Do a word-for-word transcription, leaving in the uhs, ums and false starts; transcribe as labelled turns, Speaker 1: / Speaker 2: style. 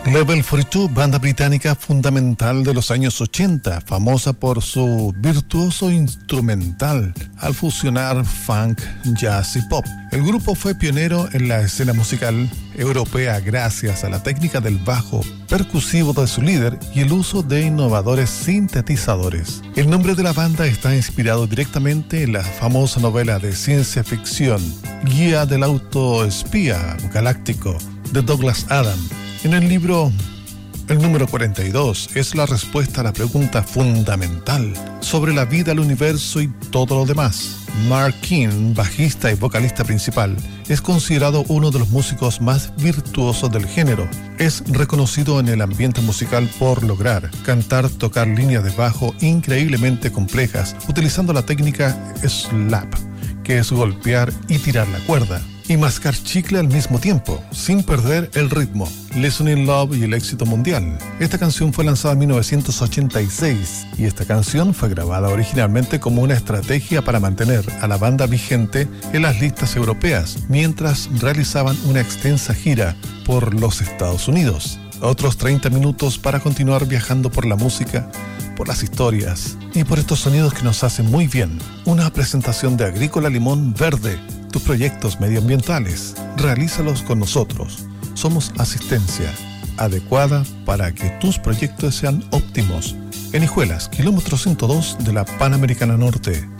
Speaker 1: Level cuarenta y dos, banda británica fundamental de los años ochenta, famosa por su virtuoso instrumental al fusionar funk, jazz y pop. El grupo fue pionero en la escena musical europea gracias a la técnica del bajo percusivo de su líder y el uso de innovadores sintetizadores. El nombre de la banda está inspirado directamente en la famosa novela de ciencia ficción Guía del autoespía galáctico de Douglas Adams. En el libro, el número cuarenta y dos es la respuesta a la pregunta fundamental sobre la vida, el universo y todo lo demás. Mark King, bajista y vocalista principal, es considerado uno de los músicos más virtuosos del género. Es reconocido en el ambiente musical por lograr cantar, tocar líneas de bajo increíblemente complejas, utilizando la técnica slap, que es golpear y tirar la cuerda, y mascar chicle al mismo tiempo, sin perder el ritmo. Listening Love y el éxito mundial. Esta canción fue lanzada en mil novecientos ochenta y seis y esta canción fue grabada originalmente como una estrategia para mantener a la banda vigente en las listas europeas mientras realizaban una extensa gira por los Estados Unidos. Otros treinta minutos para continuar viajando por la música, por las historias y por estos sonidos que nos hacen muy bien. Una presentación de Agrícola Limón Verde. Tus proyectos medioambientales, realízalos con nosotros. Somos asistencia adecuada para que tus proyectos sean óptimos. En Hijuelas, kilómetro ciento dos de la Panamericana Norte.